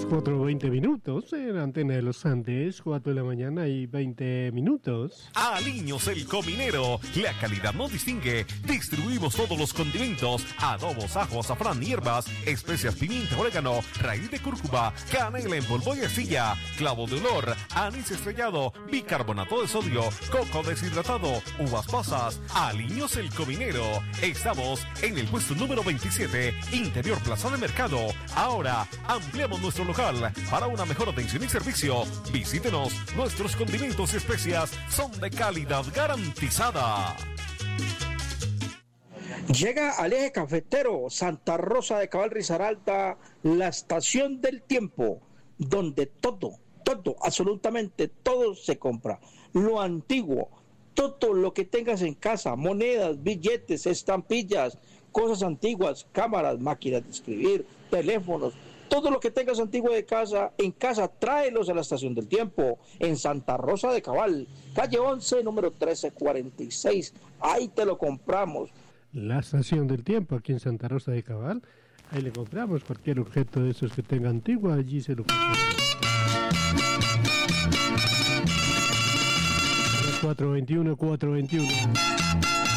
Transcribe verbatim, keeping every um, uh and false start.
cuatro veinte minutos en Antena de los Andes, cuatro de la mañana y veinte minutos. Aliños El Cominero, la calidad nos distingue. Distribuimos todos los condimentos, adobos, ajo, azafrán, hierbas, especias, pimienta, orégano, raíz de cúrcuma, canela en polvo y arcilla, clavo de olor, anís estrellado, bicarbonato de sodio, coco deshidratado, uvas pasas. Aliños El Cominero. Estamos en el puesto número veintisiete, Interior Plaza de Mercado. Ahora ampliamos nuestro local para una mejor atención y servicio. Visítenos, nuestros condimentos y especias son de calidad garantizada. Llega al eje cafetero Santa Rosa de Cabal, Risaralda, la estación del tiempo, donde todo, todo, absolutamente todo se compra. Lo antiguo, todo lo que tengas en casa, monedas, billetes, estampillas, cosas antiguas, cámaras, máquinas de escribir, teléfonos, todo lo que tengas antiguo de casa, en casa, tráelos a la estación del tiempo, en Santa Rosa de Cabal, calle once, número trece cuarenta y seis, ahí te lo compramos. La estación del tiempo aquí en Santa Rosa de Cabal, ahí le compramos cualquier objeto de esos que tenga antiguo, allí se lo compramos. cuatro veintiuno, cuatro veintiuno.